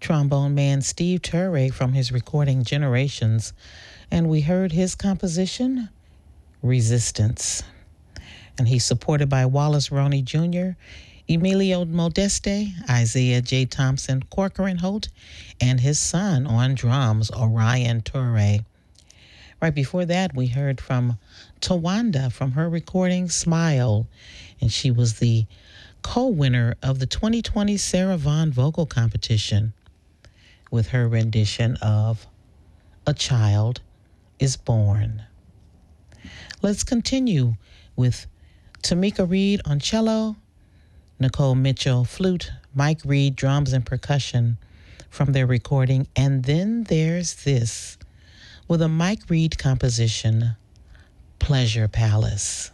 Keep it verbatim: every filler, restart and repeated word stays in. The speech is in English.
trombone man Steve Turre from his recording Generations, and we heard his composition, Resistance. And he's supported by Wallace Roney Junior, Emilio Modeste, Isaiah J. Thompson, Corcoran Holt, and his son on drums, Orion Torre. Right before that, we heard from Tawanda from her recording Smile, and she was the co-winner of the twenty twenty Sarah Vaughan Vocal Competition with her rendition of A Child is Born. Let's continue with Tamika Reed on cello, Nicole Mitchell flute, Mike Reed drums and percussion from their recording, And Then There's This with a Mike Reed composition, Pleasure Palace.